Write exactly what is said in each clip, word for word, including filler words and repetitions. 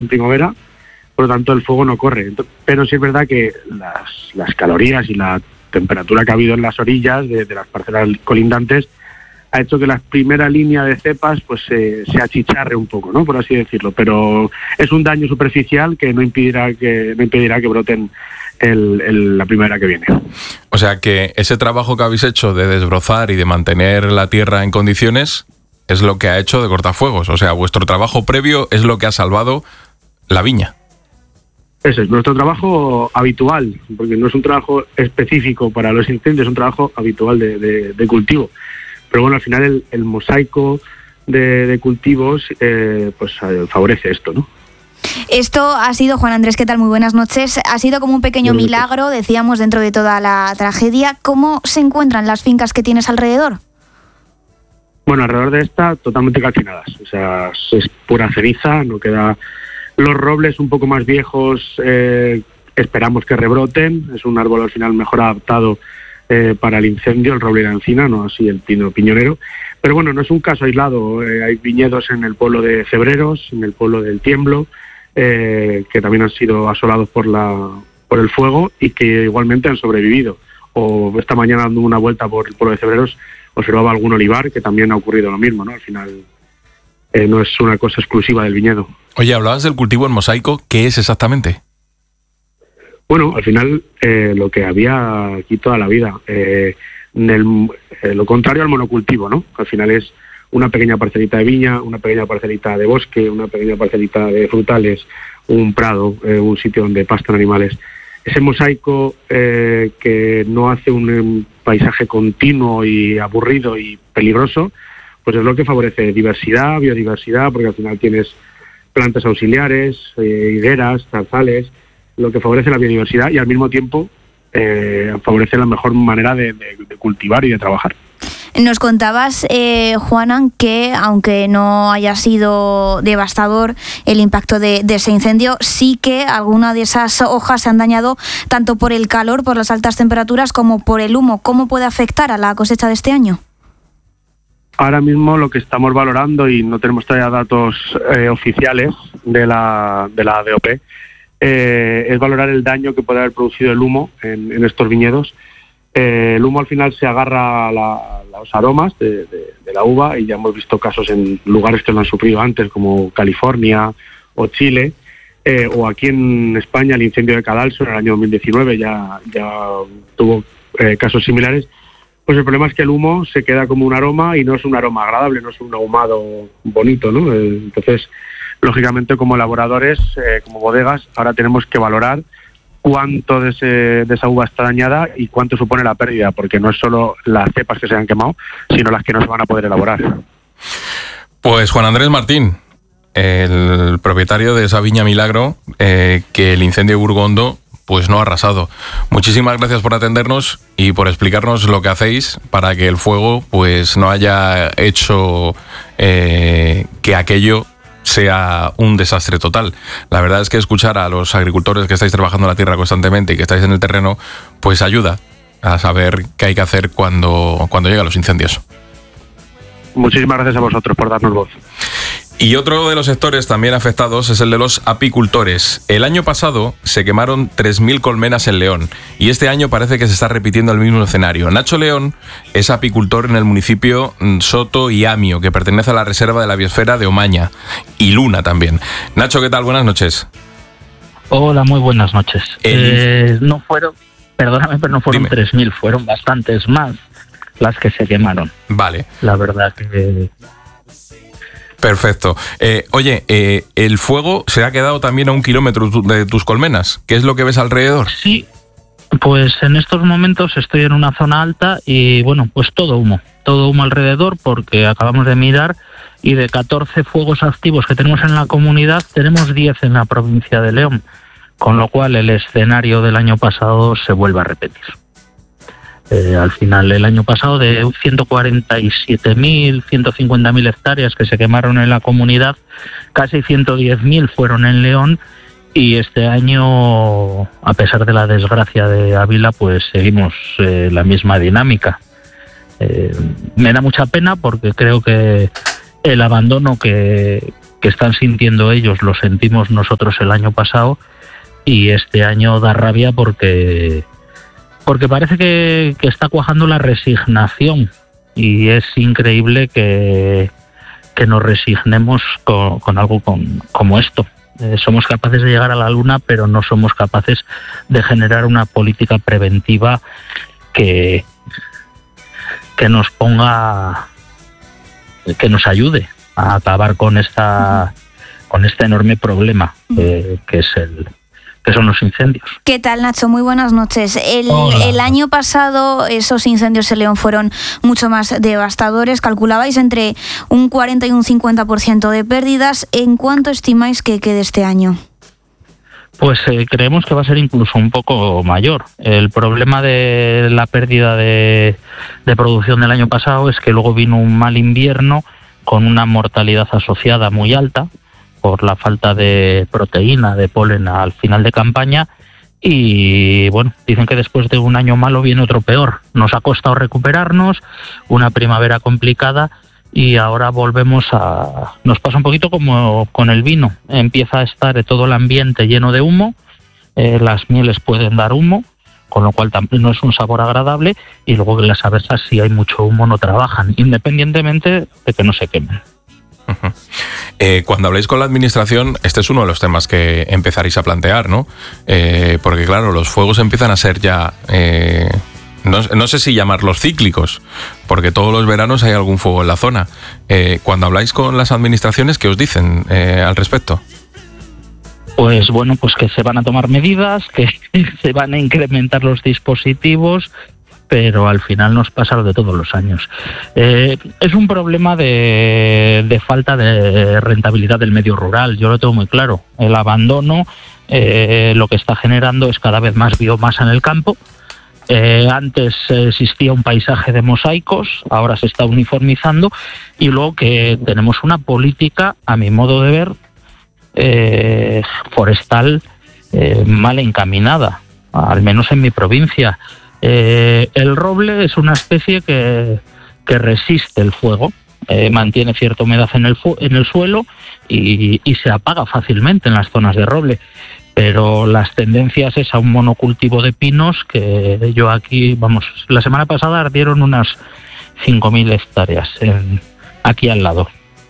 en primavera, por lo tanto el fuego no corre. Entonces, pero sí es verdad que las, las calorías y la temperatura que ha habido en las orillas de, de las parcelas colindantes ha hecho que la primera línea de cepas pues eh, se achicharre un poco, ¿no? Por así decirlo, pero es un daño superficial que no impedirá que no impedirá que broten el, el, la primavera que viene. O sea que ese trabajo que habéis hecho de desbrozar y de mantener la tierra en condiciones es lo que ha hecho de cortafuegos. O sea, vuestro trabajo previo es lo que ha salvado la viña. Ese es nuestro trabajo habitual, porque no es un trabajo específico para los incendios, es un trabajo habitual de, de, de cultivo. Pero bueno, al final el, el mosaico de, de cultivos eh, pues eh, favorece esto, ¿no? Esto ha sido, Juan Andrés, ¿qué tal? Muy buenas noches. Ha sido como un pequeño buenas milagro, noches. Decíamos, dentro de toda la tragedia. ¿Cómo se encuentran las fincas que tienes alrededor? Bueno, alrededor de esta, totalmente calcinadas. O sea, es pura ceniza, no queda... Los robles un poco más viejos eh, esperamos que rebroten. Es un árbol al final mejor adaptado Eh, para el incendio, el roble y la encina, no así el pino piñonero. Pero bueno, no es un caso aislado. Eh, hay viñedos en el pueblo de Cebreros, en el pueblo del Tiemblo, eh, que también han sido asolados por la por el fuego y que igualmente han sobrevivido. O esta mañana dando una vuelta por el pueblo de Cebreros observaba algún olivar que también ha ocurrido lo mismo, ¿no? Al final eh, no es una cosa exclusiva del viñedo. Oye, hablabas del cultivo en mosaico. ¿Qué es exactamente? Bueno, al final eh, lo que había aquí toda la vida, eh, en el, eh, lo contrario al monocultivo, ¿no? Al final es una pequeña parcelita de viña, una pequeña parcelita de bosque, una pequeña parcelita de frutales, un prado, eh, un sitio donde pastan animales. Ese mosaico eh, que no hace un, un paisaje continuo y aburrido y peligroso, pues es lo que favorece diversidad, biodiversidad, porque al final tienes plantas auxiliares, eh, higueras, zarzales, lo que favorece la biodiversidad y al mismo tiempo eh, favorece la mejor manera de, de, de cultivar y de trabajar. Nos contabas, eh, Juanan, que aunque no haya sido devastador el impacto de, de ese incendio, sí que alguna de esas hojas se han dañado tanto por el calor, por las altas temperaturas, como por el humo. ¿Cómo puede afectar a la cosecha de este año? Ahora mismo lo que estamos valorando, y no tenemos todavía datos eh, oficiales de la, de la D O P, Eh, es valorar el daño que puede haber producido el humo en, en estos viñedos. Eh, el humo al final se agarra a, la, a los aromas de, de, de la uva y ya hemos visto casos en lugares que lo han sufrido antes, como California o Chile, eh, o aquí en España el incendio de Cadalso en el año dos mil diecinueve ya, ya tuvo eh, casos similares. Pues el problema es que el humo se queda como un aroma y no es un aroma agradable, no es un ahumado bonito, ¿no? Eh, entonces, lógicamente, como elaboradores, eh, como bodegas, ahora tenemos que valorar cuánto de, ese, de esa uva está dañada y cuánto supone la pérdida, porque no es solo las cepas que se han quemado, sino las que no se van a poder elaborar. Pues Juan Andrés Martín, el propietario de esa viña Milagro, eh, que el incendio de Burgondo pues no ha arrasado. Muchísimas gracias por atendernos y por explicarnos lo que hacéis para que el fuego pues no haya hecho eh, que aquello sea un desastre total. La verdad es que escuchar a los agricultores que estáis trabajando la tierra constantemente y que estáis en el terreno, pues ayuda a saber qué hay que hacer cuando, cuando llegan los incendios. Muchísimas gracias a vosotros por darnos voz. Y otro de los sectores también afectados es el de los apicultores. El año pasado se quemaron tres mil colmenas en León y este año parece que se está repitiendo el mismo escenario. Nacho León es apicultor en el municipio Soto y Amio, que pertenece a la Reserva de la Biosfera de Omaña, y Luna también. Nacho, ¿qué tal? Buenas noches. Hola, muy buenas noches. El... Eh, no fueron, perdóname, pero no fueron tres mil, fueron bastantes más las que se quemaron. Vale. La verdad que... Perfecto. Eh, oye, eh, el fuego se ha quedado también a un kilómetro de tus colmenas. ¿Qué es lo que ves alrededor? Sí, pues en estos momentos estoy en una zona alta y bueno, pues todo humo. Todo humo alrededor porque acabamos de mirar y de catorce fuegos activos que tenemos en la comunidad, tenemos diez en la provincia de León. Con lo cual el escenario del año pasado se vuelve a repetir. Eh, al final, el año pasado, de ciento cuarenta y siete mil, ciento cincuenta mil hectáreas que se quemaron en la comunidad, casi ciento diez mil fueron en León, y este año, a pesar de la desgracia de Ávila, pues seguimos eh, la misma dinámica. Eh, me da mucha pena porque creo que el abandono que, que están sintiendo ellos lo sentimos nosotros el año pasado, y este año da rabia porque, porque parece que, que está cuajando la resignación, y es increíble que, que nos resignemos con, con algo con, como esto. Eh, somos capaces de llegar a la luna, pero no somos capaces de generar una política preventiva que, que nos ponga, que nos ayude a acabar con esta, con este enorme problema eh, que es el que son los incendios. ¿Qué tal, Nacho? Muy buenas noches. El, el año pasado esos incendios en León fueron mucho más devastadores. Calculabais entre un cuarenta y un cincuenta por ciento de pérdidas. ¿En cuánto estimáis que quede este año? Pues eh, creemos que va a ser incluso un poco mayor. El problema de la pérdida de, de producción del año pasado es que luego vino un mal invierno con una mortalidad asociada muy alta por la falta de proteína, de polen al final de campaña, y bueno, dicen que después de un año malo viene otro peor. Nos ha costado recuperarnos, una primavera complicada, y ahora volvemos a... Nos pasa un poquito como con el vino, empieza a estar todo el ambiente lleno de humo, eh, las mieles pueden dar humo, con lo cual también no es un sabor agradable, y luego que las abejas, si hay mucho humo, no trabajan, independientemente de que no se quemen. Uh-huh. Eh, cuando habláis con la administración, este es uno de los temas que empezaréis a plantear, ¿no? Eh, porque claro, los fuegos empiezan a ser ya, eh, no, no sé si llamarlos cíclicos, porque todos los veranos hay algún fuego en la zona. Eh, cuando habláis con las administraciones, ¿qué os dicen eh, al respecto? Pues bueno, pues que se van a tomar medidas, que se van a incrementar los dispositivos, pero al final nos pasa lo de todos los años. Eh, es un problema de, de falta de rentabilidad del medio rural, yo lo tengo muy claro. El abandono eh, lo que está generando es cada vez más biomasa en el campo. Eh, antes existía un paisaje de mosaicos, ahora se está uniformizando, y luego que tenemos una política, a mi modo de ver, eh, forestal eh, mal encaminada, al menos en mi provincia. Eh, el roble es una especie que, que resiste el fuego, eh, mantiene cierta humedad en el, fu- en el suelo y, y se apaga fácilmente en las zonas de roble, pero las tendencias es a un monocultivo de pinos que yo aquí, vamos, la semana pasada ardieron unas cinco mil hectáreas en, aquí al lado,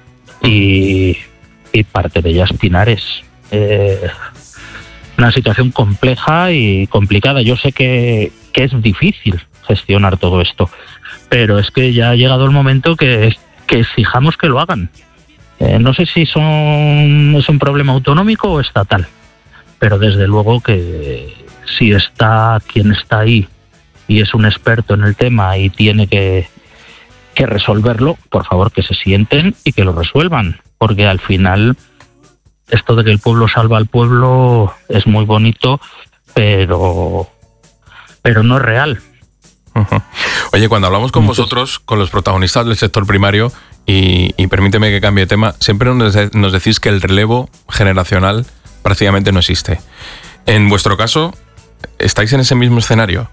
y, y parte de ellas pinares. Eh, una situación compleja y complicada. Yo sé que, que es difícil gestionar todo esto, pero es que ya ha llegado el momento que, que exijamos que lo hagan. Eh, no sé si son, es un problema autonómico o estatal, pero desde luego que si está quien está ahí y es un experto en el tema y tiene que, que resolverlo, por favor que se sienten y que lo resuelvan, porque al final esto de que el pueblo salva al pueblo es muy bonito, pero, pero no es real. Uh-huh. Oye, cuando hablamos con vosotros, con los protagonistas del sector primario, y, y permíteme que cambie de tema, siempre nos, de, nos decís que el relevo generacional prácticamente no existe. En vuestro caso, ¿estáis en ese mismo escenario?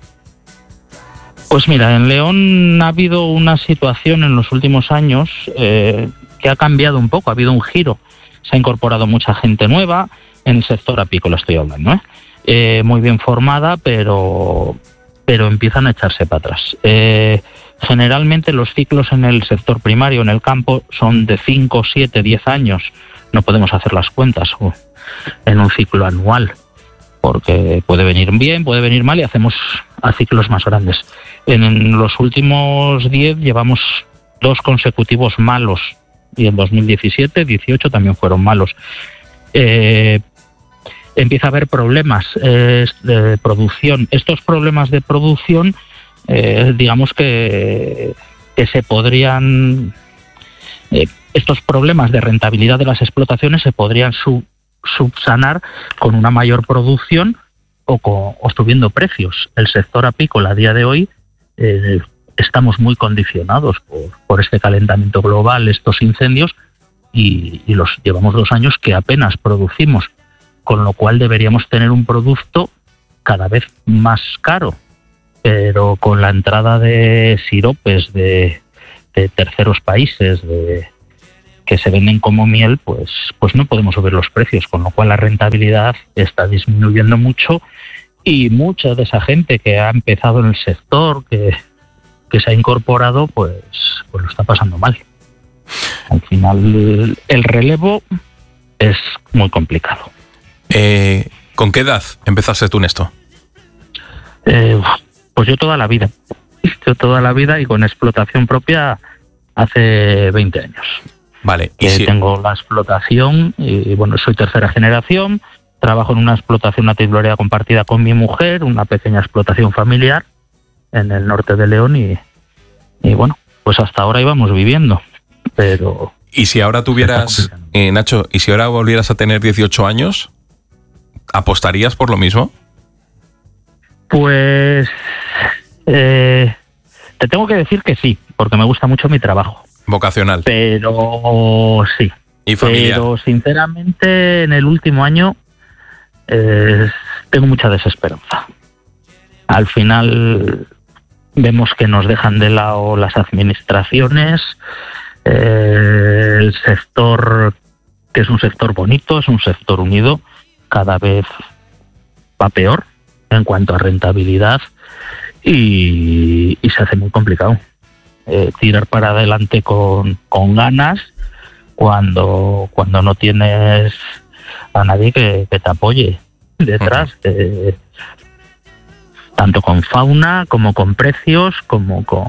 Pues mira, en León ha habido una situación en los últimos años eh, que ha cambiado un poco, ha habido un giro. Se ha incorporado mucha gente nueva, en el sector apícola estoy hablando, ¿eh? Eh, muy bien formada, pero, pero empiezan a echarse para atrás. Eh, generalmente los ciclos en el sector primario, en el campo, son de cinco, siete, diez años. No podemos hacer las cuentas uh, en un ciclo anual, porque puede venir bien, puede venir mal, y hacemos a ciclos más grandes. En los últimos diez llevamos dos consecutivos malos, y en dos mil diecisiete, dieciocho también fueron malos. Eh, empieza a haber problemas eh, de producción. Estos problemas de producción, eh, digamos que, que se podrían... Eh, estos problemas de rentabilidad de las explotaciones se podrían sub, subsanar con una mayor producción o, con, o subiendo precios. El sector apícola a día de hoy... Eh, estamos muy condicionados por, por este calentamiento global, estos incendios, y, y los llevamos dos años que apenas producimos, con lo cual deberíamos tener un producto cada vez más caro, pero con la entrada de siropes de, de terceros países, de, que se venden como miel, pues, pues no podemos subir los precios, con lo cual la rentabilidad está disminuyendo mucho y mucha de esa gente que ha empezado en el sector, que, que se ha incorporado, pues, pues lo está pasando mal. Al final el, el relevo es muy complicado. Eh, ¿Con qué edad empezaste tú en esto? Eh, pues yo toda la vida, yo toda la vida y con explotación propia hace veinte años. Vale. ¿Y si... Tengo la explotación y bueno, soy tercera generación, trabajo en una explotación, una titularidad compartida con mi mujer, una pequeña explotación familiar en el norte de León y, y bueno, pues hasta ahora íbamos viviendo, pero... ¿Y si ahora tuvieras, eh, Nacho, y si ahora volvieras a tener dieciocho años, apostarías por lo mismo? Pues eh, te tengo que decir que sí, porque me gusta mucho mi trabajo. Vocacional. Pero sí. ¿Y familiar? Pero sinceramente en el último año eh, tengo mucha desesperanza. Al final vemos que nos dejan de lado las administraciones, eh, el sector, que es un sector bonito, es un sector unido, cada vez va peor en cuanto a rentabilidad y, y se hace muy complicado. Eh, tirar para adelante con, con ganas cuando cuando no tienes a nadie que, que te apoye detrás, uh-huh. eh, tanto con fauna como con precios como con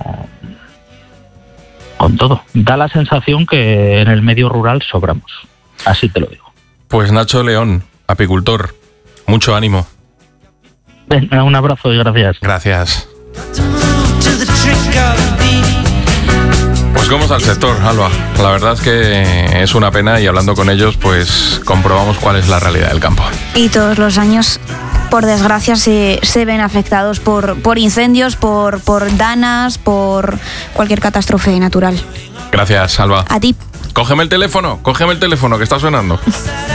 con todo. Da la sensación que en el medio rural sobramos, así te lo digo. Pues Nacho León, apicultor, mucho ánimo. Venga, un abrazo y gracias. Gracias. Pues cómo está el sector, Alba. La verdad es que es una pena y hablando con ellos pues comprobamos cuál es la realidad del campo. Y todos los años, por desgracia, se, se ven afectados por, por incendios, por, por danas, por cualquier catástrofe natural. Gracias, Alba. A ti. Cógeme el teléfono, cógeme el teléfono que está sonando.